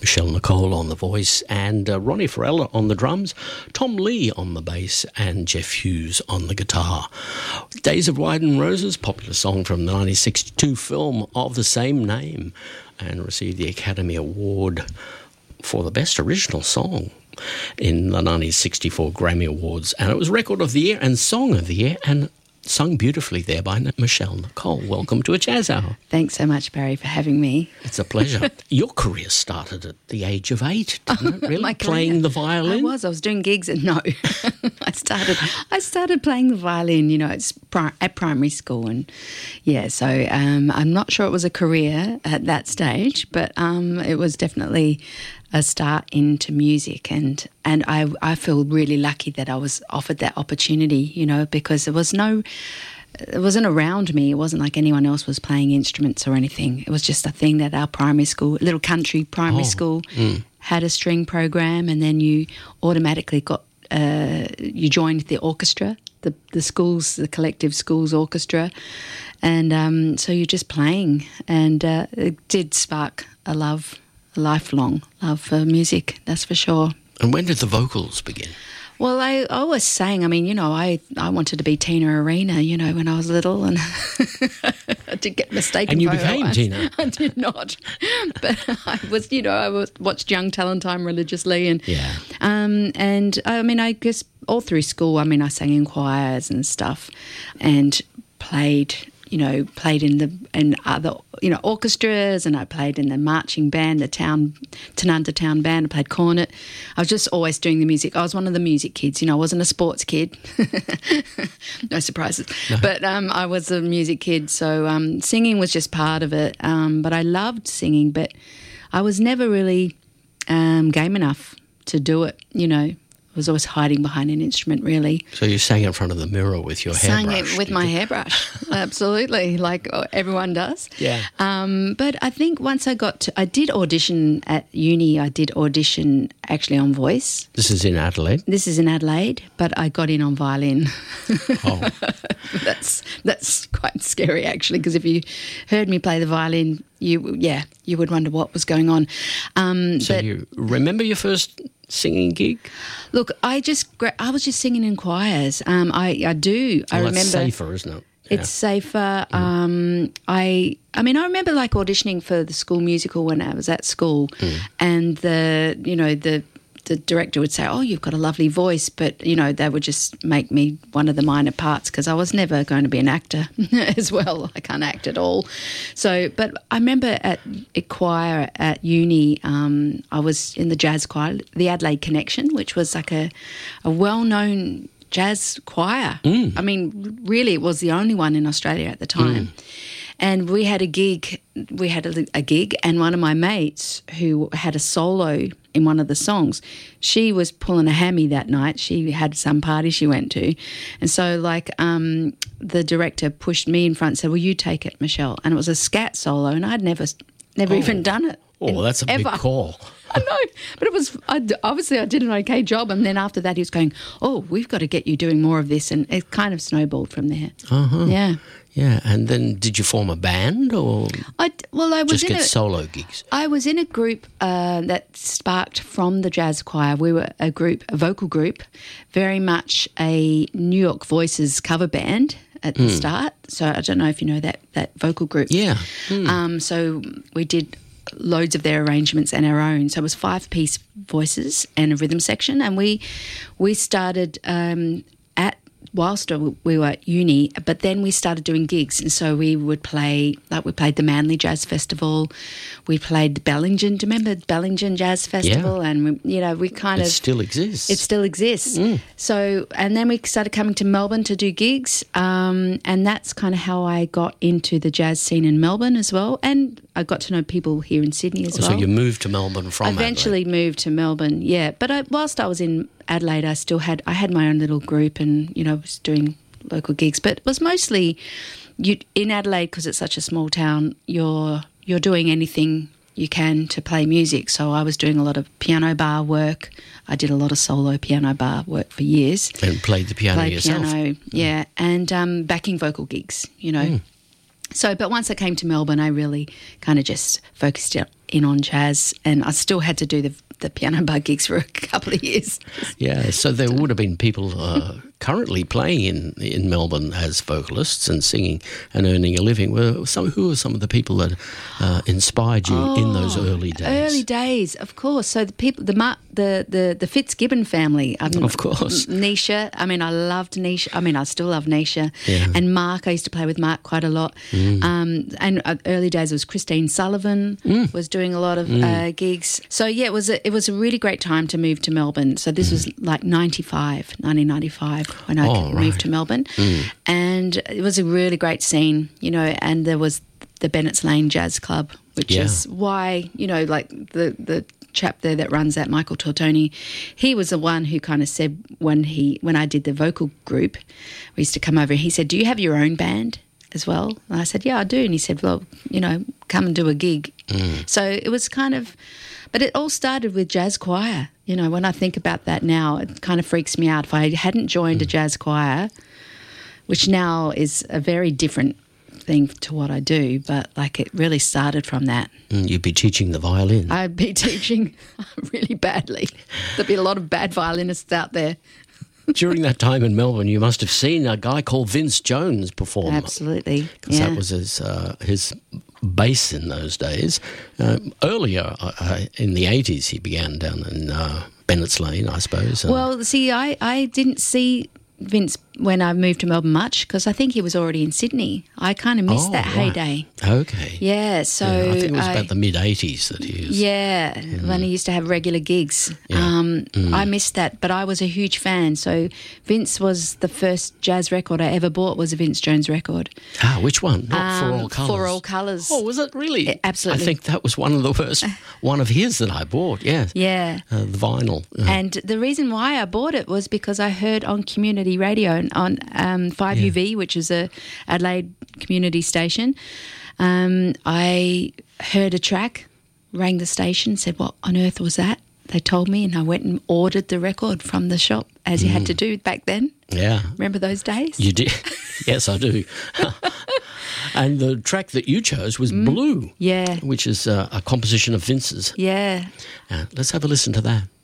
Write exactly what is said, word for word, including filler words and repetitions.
Michelle Nicole on the voice, and uh, Ronnie Farella on the drums, Tom Lee on the bass, and Jeff Hughes on the guitar. Days of Wine and Roses, popular song from the nineteen sixty-two film of the same name, and received the Academy Award for the Best Original Song in the nineteen sixty-four Grammy Awards. And it was Record of the Year and Song of the Year, and sung beautifully there by Michelle Nicole. Welcome to A Jazz Hour. Thanks so much, Barry, for having me. It's a pleasure. Your career started at the age of eight, didn't it? Really? My career, playing the violin? I was. I was doing gigs and no. I started I started playing the violin, you know, it's pri- at primary school. And, yeah, so um, I'm not sure it was a career at that stage, but um, it was definitely a start into music, and and I I feel really lucky that I was offered that opportunity, you know, because there was no, it wasn't around me. It wasn't like anyone else was playing instruments or anything. It was just a thing that our primary school, little country primary oh, school, mm. had a string program, and then you automatically got uh, you joined the orchestra, the the schools, the collective schools orchestra, and um, so you're just playing, and uh, it did spark a love. Lifelong love for music, that's for sure. And when did the vocals begin? Well, I, I always sang. I mean, you know, I, I wanted to be Tina Arena, you know, when I was little, and I did get mistaken. And you for became her Tina. I did not, but I was, you know, I was, watched Young Talent Time religiously, and yeah, um, and I mean, I guess all through school, I mean, I sang in choirs and stuff, and played. You know, played in the in other you know orchestras, and I played in the marching band, the town Tanunda Town Band. I played cornet. I was just always doing the music. I was one of the music kids. You know, I wasn't a sports kid. No surprises. No. But um, I was a music kid, so um, singing was just part of it. Um, but I loved singing, but I was never really um, game enough to do it. You know. I was always hiding behind an instrument, really. So you sang in front of the mirror with your sang hairbrush? Sang it with my you? hairbrush, absolutely, like everyone does. Yeah. Um, but I think once I got to, I did audition at uni. I did audition actually on voice. This is in Adelaide? This is in Adelaide, but I got in on violin. Oh. that's that's quite scary, actually, because if you heard me play the violin, you yeah, you would wonder what was going on. Um, so but, you remember your first singing gig? Look, I just I was just singing in choirs. Um, I I do. Well, I remember. It's safer, isn't it? It's yeah. safer. Mm. Um, I I mean, I remember like auditioning for the school musical when I was at school, mm. and the you know the. the director would say, oh, you've got a lovely voice, but, you know, they would just make me one of the minor parts because I was never going to be an actor as well. I can't act at all. So, but I remember at a choir at uni, um, I was in the jazz choir, the Adelaide Connection, which was like a, a well-known jazz choir. Mm. I mean, really, it was the only one in Australia at the time. Mm. And we had a gig, we had a, a gig, and one of my mates who had a solo in one of the songs, she was pulling a hammy that night. She had some party she went to. And so, like, um, the director pushed me in front and said, well, you take it, Michelle. And it was a scat solo, and I'd never never oh. even done it. Oh, well, that's a ever. big call. I know, but it was, I, obviously I did an okay job, and then after that he was going, oh, we've got to get you doing more of this, and it kind of snowballed from there. Uh-huh. Yeah. Yeah, and then did you form a band or I, well, I was just in get a, solo gigs? I was in a group uh, that sparked from the jazz choir. We were a group, a vocal group, very much a New York Voices cover band at the mm. start. So I don't know if you know that, that vocal group. Yeah. Mm. Um, so we did loads of their arrangements and our own. So it was five-piece voices and a rhythm section, and we we started um, at whilst we were at uni, but then we started doing gigs, and so we would play, like we played the Manly Jazz Festival, we played the Bellingen, do you remember the Bellingen Jazz Festival? Yeah. And, we, you know, we kind it of... It still exists. It still exists. Mm. So, and then we started coming to Melbourne to do gigs, um, and that's kind of how I got into the jazz scene in Melbourne as well, and I got to know people here in Sydney as oh, well. So you moved to Melbourne from I eventually Adelaide. moved to Melbourne, yeah. But I, whilst I was in Adelaide, I still had I had my own little group, and you know, was doing local gigs. But it was mostly you in Adelaide because it's such a small town. You're you're doing anything you can to play music. So I was doing a lot of piano bar work. I did a lot of solo piano bar work for years. And played the piano played yourself. Piano, yeah, and um, backing vocal gigs. You know. Mm. So, but once I came to Melbourne, I really kind of just focused in on jazz, and I still had to do the the piano bar gigs for a couple of years. Yeah, so there would have been people uh, currently playing in, in Melbourne as vocalists and singing and earning a living. Were some, who are some of the people that uh, inspired you oh, in those early days? Early days, of course. So the people, the Mar- the the, the Fitzgibbon family, um, of course. Nisha. I mean, I loved Nisha. I mean, I still love Nisha. Yeah. And Mark, I used to play with Mark quite a lot. Mm. Um, and uh, early days, it was Christine Sullivan mm. was doing a lot of mm. uh, gigs. So yeah, it was a, it was a really great time to move to Melbourne. So this mm. was like ninety-five, nineteen ninety-five when I oh, moved right. to Melbourne, mm. and it was a really great scene, you know. And there was the Bennett's Lane Jazz Club, which yeah. is why, you know, like the the chap there that runs that, Michael Tortoni, he was the one who kind of said when he when I did the vocal group, we used to come over, he said, do you have your own band as well? And I said, yeah, I do. And he said, well, you know, come and do a gig. Mm. So it was kind of, but it all started with jazz choir. You know, when I think about that now, it kind of freaks me out. If I hadn't joined mm. a jazz choir, which now is a very different thing to what I do, but like it really started from that. Mm, you'd be teaching the violin. I'd be teaching really badly. There'd be a lot of bad violinists out there. During that time in Melbourne, you must have seen a guy called Vince Jones perform. Absolutely, because yeah. that was his uh, his bass in those days. Uh, earlier uh, in the eighties, he began down in uh, Bennett's Lane, I suppose. Well, see, I, I didn't see Vince when I moved to Melbourne much because I think he was already in Sydney. I kind of missed oh, that right. heyday. Okay. Yeah, so... Yeah, I think it was I, about the mid-eighties that he was... Yeah, mm. when he used to have regular gigs. Yeah. Um, mm. I missed that, but I was a huge fan. So Vince was the first jazz record I ever bought was a Vince Jones record. Ah, which one? Not um, For All Colours? For All Colours. Oh, was it really? Yeah, absolutely. I think that was one of the first one of his that I bought, yes. Yeah. Uh, the vinyl. Uh, and the reason why I bought it was because I heard on community radio, on um, five U V, yeah. which is a Adelaide community station, um, I heard a track, rang the station, said, what on earth was that? They told me, and I went and ordered the record from the shop, as you mm. had to do back then. Yeah. Remember those days? You did? Yes, I do. And the track that you chose was mm. Blue. Yeah. Which is uh, a composition of Vince's. Yeah. Uh, let's have a listen to that.